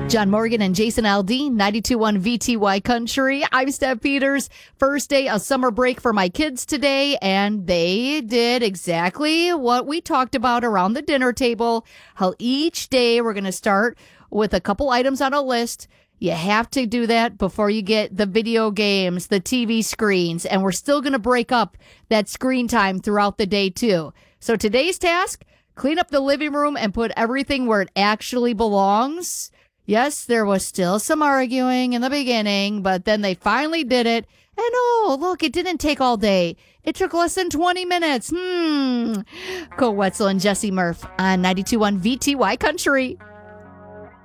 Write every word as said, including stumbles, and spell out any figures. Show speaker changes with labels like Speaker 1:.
Speaker 1: John Morgan and Jason Aldean, ninety-two point one V T Y Country. I'm Steph Peters. First day of summer break for my kids today, and they did exactly what we talked about around the dinner table. How each day we're going to start with a couple items on a list. You have to do that before you get the video games, the T V screens, and we're still going to break up that screen time throughout the day too. So today's task, clean up the living room and put everything where it actually belongs. Yes, there was still some arguing in the beginning, but then they finally did it. And oh, look, it didn't take all day. It took less than twenty minutes. Hmm. Cole Wetzel and Jesse Murph on ninety-two point one V T Y Country.